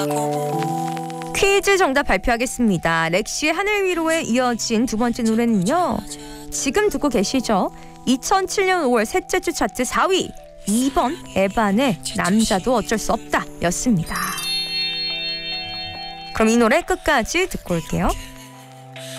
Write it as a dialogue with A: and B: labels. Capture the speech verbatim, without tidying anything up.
A: 퀴즈 정답 발표하겠습니다. 렉시의 하늘 위로에 이어진 두 번째 노래는요. 지금 듣고 계시죠? 이천칠 년 오월 셋째 주 차트 사 위 이 번 에반의 남자도 어쩔 수 없다 였습니다. 그럼 이 노래 끝까지 듣고 올게요.